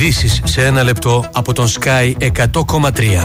Ειδήσεις σε ένα λεπτό από τον Sky 100,3.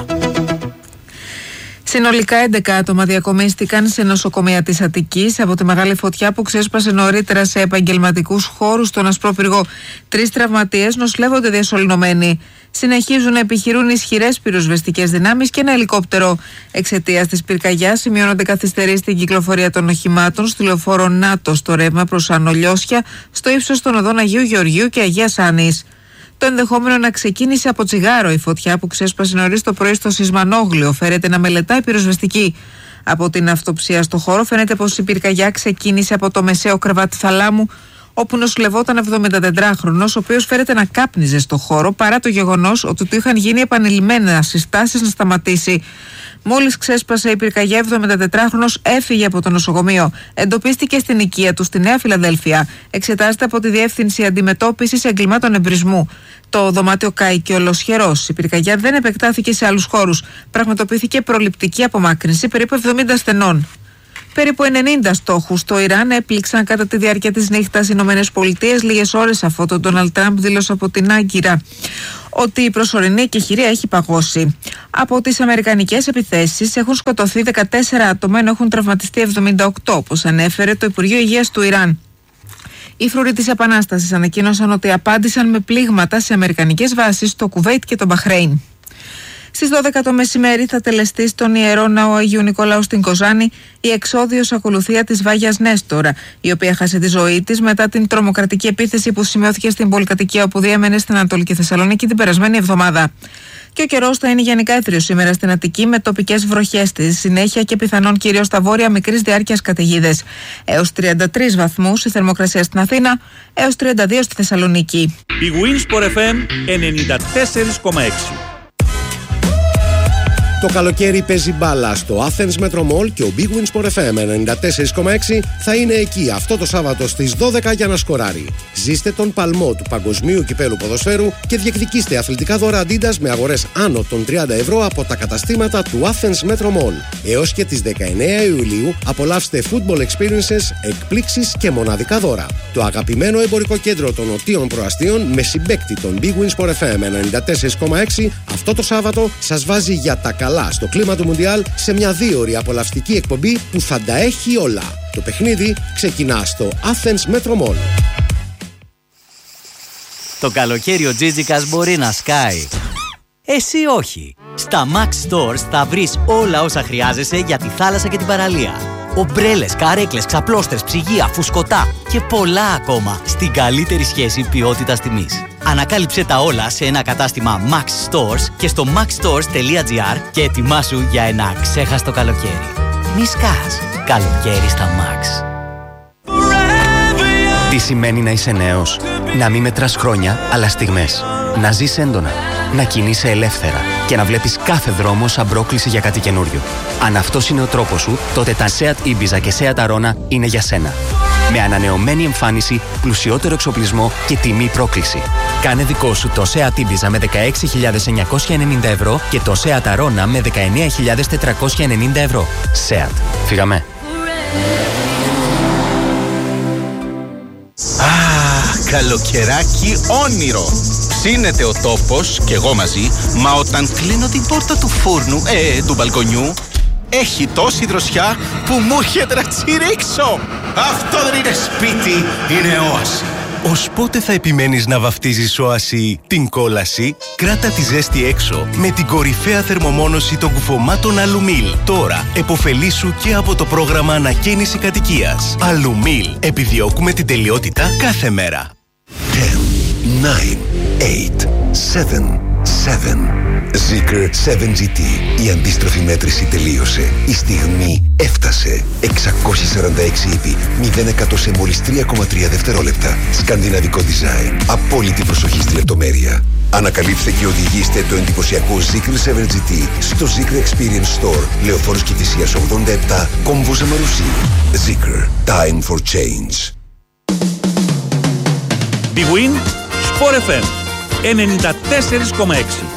Συνολικά 11 άτομα διακομίστηκαν σε νοσοκομεία της Αττικής από τη μεγάλη φωτιά που ξέσπασε νωρίτερα σε επαγγελματικούς χώρους στον Ασπρόπυργο. 3 τραυματίες νοσηλεύονται διασωληνωμένοι. Συνεχίζουν να επιχειρούν ισχυρές πυροσβεστικές δυνάμεις και ένα ελικόπτερο. Εξαιτίας της πυρκαγιάς σημειώνονται καθυστερήσεις στην κυκλοφορία των οχημάτων στη λεωφόρο Νάτο στο ρεύμα προς Ανολιώσια, στο ύψος των οδών Αγίου Γεωργίου και Αγίας Άνης. Το ενδεχόμενο να ξεκίνησε από τσιγάρο η φωτιά που ξέσπασε νωρίς το πρωί στο Σισμανόγλιο φέρεται να μελετάει πυροσβεστική. Από την αυτοψία στο χώρο φαίνεται πως η πυρκαγιά ξεκίνησε από το μεσαίο κρεβάτι θαλάμου, όπου νοσηλευόταν 74χρονος, ο οποίος φέρεται να κάπνιζε στο χώρο παρά το γεγονός ότι του είχαν γίνει επανειλημμένες συστάσεις να σταματήσει. Μόλις ξέσπασε η πυρκαγιά, 74χρονος έφυγε από το νοσοκομείο. Εντοπίστηκε στην οικία του στη Νέα Φιλαδέλφια. Εξετάζεται από τη Διεύθυνση Αντιμετώπισης Εγκλημάτων Εμπρισμού. Το δωμάτιο κάηκε ολοσχερός. Η πυρκαγιά δεν επεκτάθηκε σε άλλους χώρους. Πραγματοποιήθηκε προληπτική απομάκρυνση περίπου 70 ασθενών. Περίπου 90 στόχους στο Ιράν έπληξαν κατά τη διάρκεια της νύχτας οι Ηνωμένες Πολιτείες, λίγες ώρες αφού τον Ντόναλντ Τραμπ δήλωσε από την Άγκυρα ότι η προσωρινή εκεχηρία έχει παγώσει. Από τις αμερικανικές επιθέσεις έχουν σκοτωθεί 14 άτομα ενώ έχουν τραυματιστεί 78, όπως ανέφερε το Υπουργείο Υγείας του Ιράν. Οι φρουροί της Επανάστασης ανακοίνωσαν ότι απάντησαν με πλήγματα σε αμερικανικές βάσεις στο Κουβέιτ και το Μπαχρέιν. Στις 12 το μεσημέρι θα τελεστεί στον Ιερό Ναό Αγίου Νικολάου στην Κοζάνη η εξόδιος ακολουθία της Βάγιας Νέστορα, η οποία χάσε τη ζωή της μετά την τρομοκρατική επίθεση που σημειώθηκε στην πολυκατοικία όπου διέμενε στην Ανατολική Θεσσαλονίκη την περασμένη εβδομάδα. Και ο καιρός θα είναι γενικά έθριος σήμερα στην Αττική με τοπικές βροχές στη συνέχεια και πιθανόν κυρίως στα βόρεια μικρής διάρκειας καταιγίδες. Έως 33 βαθμούς η θερμοκρασία στην Αθήνα, έως 32 στη Θεσσαλονίκη. Η Winsport FM 94,6. Το καλοκαίρι παίζει μπάλα στο Athens Metro Mall και ο Big Win Sport FM 94,6 θα είναι εκεί αυτό το Σάββατο στις 12 για να σκοράρει. Ζήστε τον παλμό του Παγκοσμίου Κυπέλου Ποδοσφαίρου και διεκδικήστε αθλητικά δώρα Adidas με αγορές άνω των 30 ευρώ από τα καταστήματα του Athens Metro Mall. Έως και τις 19 Ιουλίου απολαύστε football experiences, εκπλήξεις και μοναδικά δώρα. Το αγαπημένο εμπορικό κέντρο των Νοτίων Προαστίων με συμπαίκτη τον Big Win Sport FM 94,6 αυτό το Σάββατο σας βάζει για τα καλά στο κλίμα του Μουντιάλ σε μια 2ωρη απολαυστική εκπομπή που θα τα έχει όλα. Το παιχνίδι ξεκινά στο Athens Metro Mall. Το καλοκαίρι ο Τζίτζικας μπορεί να σκάει. Εσύ όχι. Στα Max Stores θα βρεις όλα όσα χρειάζεσαι για τη θάλασσα και την παραλία. Ομπρέλες, καρέκλες, ξαπλώστρες, ψυγεία, φουσκωτά και πολλά ακόμα στην καλύτερη σχέση ποιότητας-τιμής. Ανακάλυψε τα όλα σε ένα κατάστημα Max Stores και στο maxstores.gr και ετοιμάσου για ένα ξέχαστο καλοκαίρι. Μη σκάς. Καλοκαίρι στα Max. Τι σημαίνει να είσαι νέος? Να μην μετράς χρόνια, αλλά στιγμές. Να ζεις έντονα. Να κινείσαι ελεύθερα και να βλέπεις κάθε δρόμο σαν πρόκληση για κάτι καινούριο. Αν αυτός είναι ο τρόπος σου, τότε τα Seat Ibiza και Seat Arona είναι για σένα. Με ανανεωμένη εμφάνιση, πλουσιότερο εξοπλισμό και τιμή πρόκληση. Κάνε δικό σου το Seat Ibiza με 16.990 ευρώ και το Seat Arona με 19.490 ευρώ. Seat. Φύγαμε. Καλοκαιράκι όνειρο. Ψήνεται ο τόπος και εγώ μαζί, μα όταν κλείνω την πόρτα του φούρνου, του μπαλκονιού, έχει τόση δροσιά που μου έρχεται να τσιρίξω. Αυτό δεν είναι σπίτι, είναι όαση. Ως πότε θα επιμένεις να βαφτίζεις όαση την κόλαση? Κράτα τη ζέστη έξω με την κορυφαία θερμομόνωση των κουφωμάτων Αλουμίλ. Τώρα εποφελήσου και από το πρόγραμμα ανακαίνιση κατοικίας. Αλουμίλ. Επιδιώκουμε την τελειότητα κάθε μέρα. 10, 9, 8, 7, 7. Zeekr 7GT. Η αντίστροφη μέτρηση τελείωσε. Η στιγμή έφτασε. 646 ύπη. 0% σε μόλις 3,3 δευτερόλεπτα. Σκανδιναβικό design. Απόλυτη προσοχή στη λεπτομέρεια. Ανακαλύψτε και οδηγήστε το εντυπωσιακό Zeekr 7GT στο Zeekr Experience Store. Λεωφόρος Κηφισίας 87, Κόμβος Αμαρουσί. Zeekr. Time for change. Big Win Sport FM 94,6.